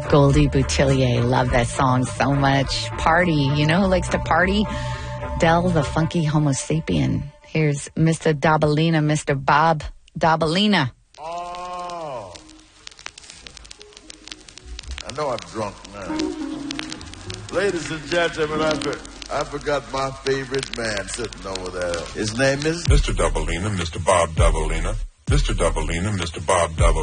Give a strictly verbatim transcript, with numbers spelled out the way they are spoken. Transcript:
Goldie Boutillier. Love that song so much. Party. You know who likes to party? Del the Funky Homo Sapien. Here's Mister Dabalina, Mister Bob Dabalina. Oh. I know I'm drunk now. Ladies and gentlemen, I, for, I forgot my favorite man sitting over there. His name is? Mister Dabalina, Mister Bob Dabalina. Mister Dabalina, Mister Bob Dabalina.